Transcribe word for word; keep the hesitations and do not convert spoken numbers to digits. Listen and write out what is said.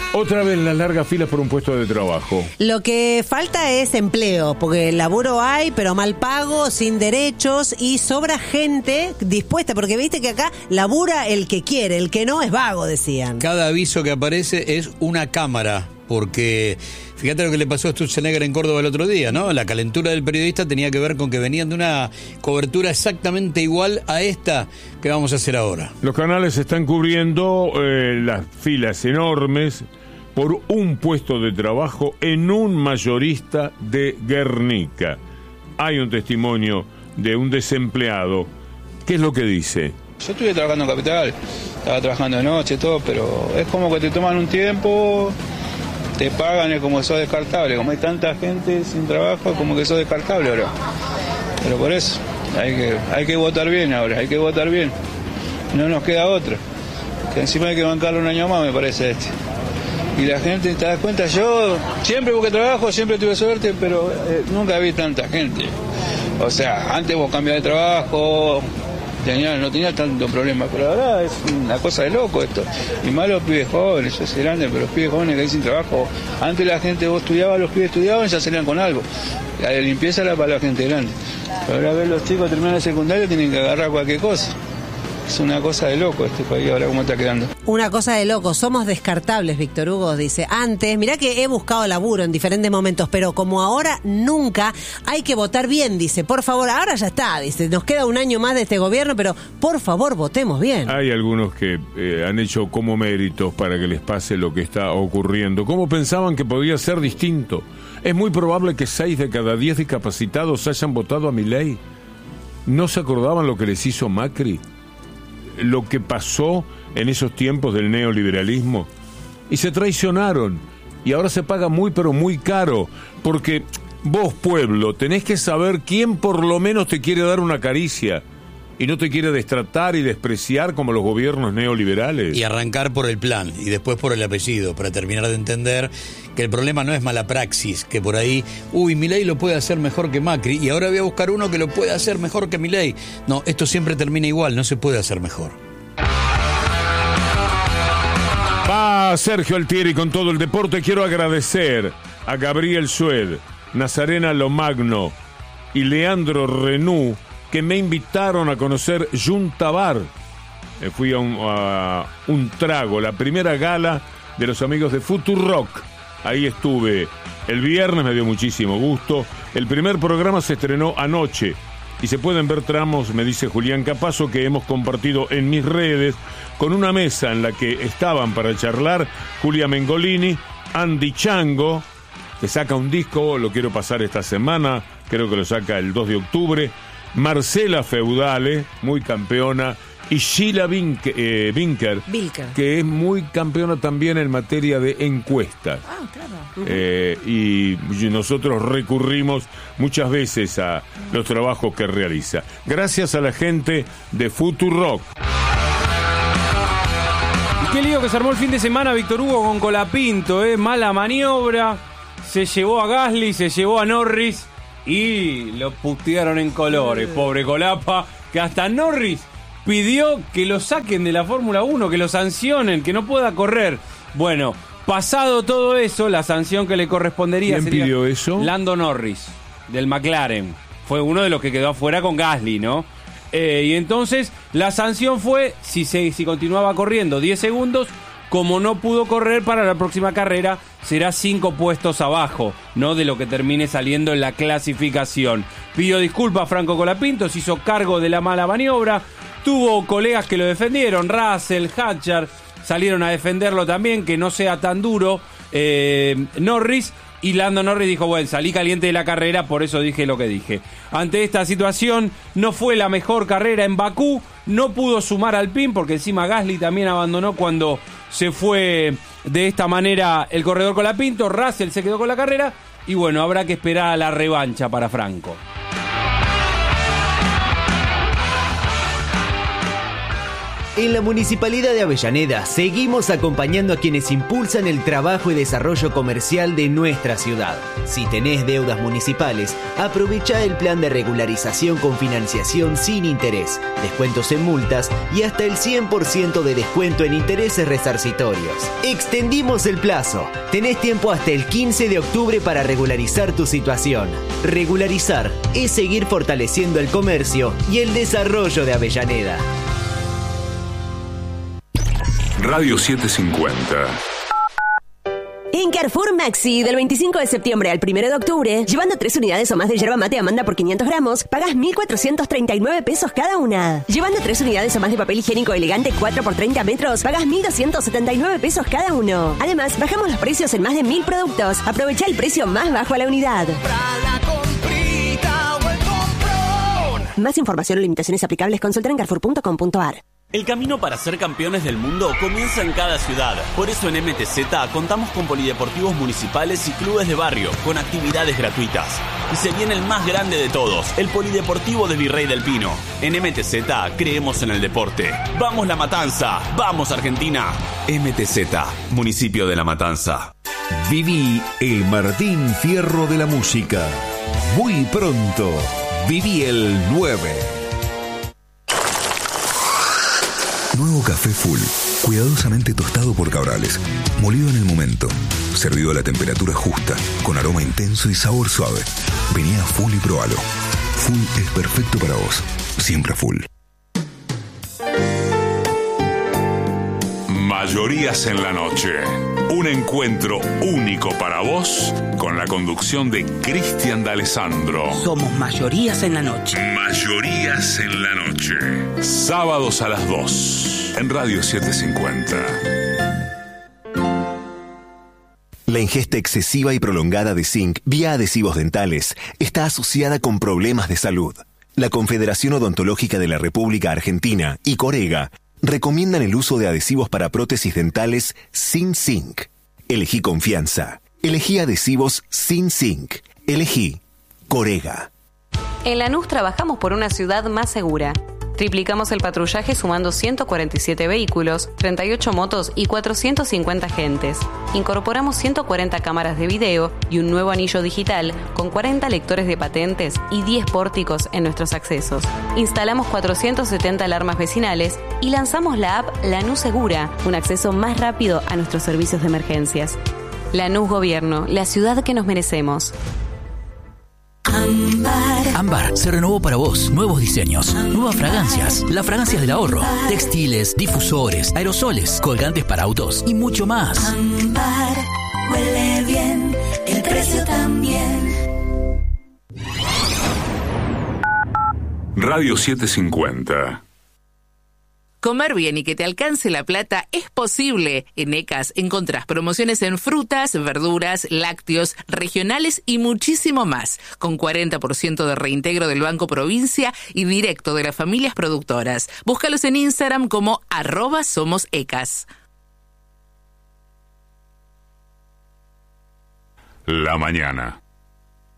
Otra vez las largas filas por un puesto de trabajo. Lo que falta es empleo, porque laburo hay, pero mal pago, sin derechos y sobra gente dispuesta, porque viste que acá labura el que quiere, el que no es vago, decían. Cada aviso que aparece es una cámara, porque fíjate lo que le pasó a Sturzenegger en Córdoba el otro día, ¿no? La calentura del periodista tenía que ver con que venían de una cobertura exactamente igual a esta que vamos a hacer ahora. Los canales están cubriendo eh, las filas enormes por un puesto de trabajo en un mayorista de Guernica. Hay un testimonio de un desempleado. ¿Qué es lo que dice? Yo estuve trabajando en Capital, estaba trabajando de noche, todo, pero es como que te toman un tiempo, te pagan, es como que sos descartable. Como hay tanta gente sin trabajo, como que sos descartable ahora. Pero por eso, hay que, hay que votar bien ahora, hay que votar bien. No nos queda otra. Que encima hay que bancarlo un año más, me parece este. Y la gente, ¿te das cuenta? Yo siempre busqué trabajo, siempre tuve suerte, pero eh, nunca vi tanta gente. O sea, antes vos cambiabas de trabajo, tenía, no tenía tanto problema, pero ahora es una cosa de loco esto. Y más los pibes jóvenes, yo soy grande, pero los pibes jóvenes que hay sin trabajo, antes la gente, vos estudiabas, los pibes estudiaban y ya salían con algo. La de limpieza era para la gente grande. Pero ahora ver los chicos terminan el secundario tienen que agarrar cualquier cosa. Es una cosa de loco este país ahora cómo está quedando. Una cosa de loco, somos descartables, Víctor Hugo dice. Antes, mirá que he buscado laburo en diferentes momentos, pero como ahora nunca, hay que votar bien, dice. Por favor, ahora ya está, dice. Nos queda un año más de este gobierno, pero por favor, votemos bien. Hay algunos que eh, han hecho como méritos para que les pase lo que está ocurriendo. ¿Cómo pensaban que podía ser distinto? Es muy probable que seis de cada diez discapacitados hayan votado a Milei. ¿No se acordaban lo que les hizo Macri? Lo que pasó en esos tiempos del neoliberalismo, y se traicionaron, y ahora se paga muy pero muy caro, porque vos, pueblo, tenés que saber quién por lo menos te quiere dar una caricia y no te quiere destratar y despreciar como los gobiernos neoliberales. Y arrancar por el plan y después por el apellido, para terminar de entender que el problema no es mala praxis, que por ahí, uy, Milei lo puede hacer mejor que Macri y ahora voy a buscar uno que lo pueda hacer mejor que Milei. No, esto siempre termina igual, no se puede hacer mejor. Va Sergio Altieri con todo el deporte. Quiero agradecer a Gabriel Sued, Nazarena Lomagno y Leandro Renú, que me invitaron a conocer Juntabar. Eh, fui a un, a un trago, la primera gala de los amigos de Futurock. Ahí estuve el viernes, me dio muchísimo gusto. El primer programa se estrenó anoche y se pueden ver tramos, me dice Julián Capazo, que hemos compartido en mis redes, con una mesa en la que estaban para charlar Julia Mengolini, Andy Chango, que saca un disco, lo quiero pasar esta semana, creo que lo saca el dos de octubre, Marcela Feudale, muy campeona, y Sheila Binker, eh, Binker, que es muy campeona también en materia de encuestas. Ah, claro. Uh-huh. eh, y nosotros recurrimos muchas veces a los trabajos que realiza. Gracias a la gente de Futurock. Y qué lío que se armó el fin de semana, Víctor Hugo, con Colapinto, ¿eh? Mala maniobra, se llevó a Gasly, se llevó a Norris y lo putearon en colores, pobre Colapa, que hasta Norris pidió que lo saquen de la Fórmula uno, que lo sancionen, que no pueda correr. Bueno, pasado todo eso, la sanción que le correspondería ¿Quién sería pidió eso? Lando Norris, del McLaren. Fue uno de los que quedó afuera con Gasly, ¿no? Eh, y entonces la sanción fue, si, se, si continuaba corriendo diez segundos, como no pudo correr para la próxima carrera, será cinco puestos abajo, ¿no? De lo que termine saliendo en la clasificación. Pidió disculpas Franco Colapinto, se hizo cargo de la mala maniobra. Tuvo colegas que lo defendieron, Russell, Hatcher, salieron a defenderlo también, que no sea tan duro. Eh, Norris, y Lando Norris dijo, bueno, salí caliente de la carrera, por eso dije lo que dije. Ante esta situación, no fue la mejor carrera en Bakú, no pudo sumar al pin, porque encima Gasly también abandonó cuando se fue de esta manera el corredor Colapinto. Russell se quedó con la carrera, y bueno, habrá que esperar a la revancha para Franco. En la Municipalidad de Avellaneda seguimos acompañando a quienes impulsan el trabajo y desarrollo comercial de nuestra ciudad. Si tenés deudas municipales, aprovecha el plan de regularización con financiación sin interés, descuentos en multas y hasta el cien por ciento de descuento en intereses resarcitorios. Extendimos el plazo. Tenés tiempo hasta el quince de octubre para regularizar tu situación. Regularizar es seguir fortaleciendo el comercio y el desarrollo de Avellaneda. Radio setecientos cincuenta. En Carrefour Maxi, del veinticinco de septiembre al primero de octubre, llevando tres unidades o más de yerba mate Amanda por quinientos gramos, pagas mil cuatrocientos treinta y nueve pesos cada una. Llevando tres unidades o más de papel higiénico elegante cuatro por treinta metros, pagas mil doscientos setenta y nueve pesos cada uno. Además, bajamos los precios en más de mil productos. Aprovecha el precio más bajo a la unidad. Más información o limitaciones aplicables, consulta en carrefour punto com punto a r. El camino para ser campeones del mundo comienza en cada ciudad. Por eso en M T Z contamos con polideportivos municipales y clubes de barrio, con actividades gratuitas. Y se viene el más grande de todos, el Polideportivo de Virrey del Pino. En M T Z creemos en el deporte. ¡Vamos La Matanza! ¡Vamos Argentina! M T Z, Municipio de La Matanza. Viví el Martín Fierro de la música. Muy pronto, viví el nueve. Nuevo café Full, cuidadosamente tostado por Cabrales, molido en el momento, servido a la temperatura justa, con aroma intenso y sabor suave. Vení a Full y probalo. Full es perfecto para vos, siempre Full. Mayorías en la noche. Un encuentro único para vos con la conducción de Cristian D'Alessandro. Somos Mayorías en la noche. Mayorías en la noche. Sábados a las dos en Radio setecientos cincuenta. La ingesta excesiva y prolongada de zinc vía adhesivos dentales está asociada con problemas de salud. La Confederación Odontológica de la República Argentina y Corega recomiendan el uso de adhesivos para prótesis dentales sin zinc. Elegí confianza. Elegí adhesivos sin zinc. Elegí Corega. En Lanús trabajamos por una ciudad más segura. Triplicamos el patrullaje sumando ciento cuarenta y siete vehículos, treinta y ocho motos y cuatrocientos cincuenta agentes. Incorporamos ciento cuarenta cámaras de video y un nuevo anillo digital con cuarenta lectores de patentes y diez pórticos en nuestros accesos. Instalamos cuatrocientas setenta alarmas vecinales y lanzamos la app Lanús Segura, un acceso más rápido a nuestros servicios de emergencias. Lanús Gobierno, la ciudad que nos merecemos. Ámbar. Ámbar se renovó para vos. Nuevos diseños, nuevas fragancias, las fragancias del ahorro, textiles, difusores, aerosoles, colgantes para autos y mucho más. Ámbar huele bien, el precio también. Radio setecientos cincuenta. Comer bien y que te alcance la plata es posible. En ECAS encontrás promociones en frutas, verduras, lácteos, regionales y muchísimo más, con cuarenta por ciento de reintegro del Banco Provincia y directo de las familias productoras. Búscalos en Instagram como arroba somos ECAS. La mañana.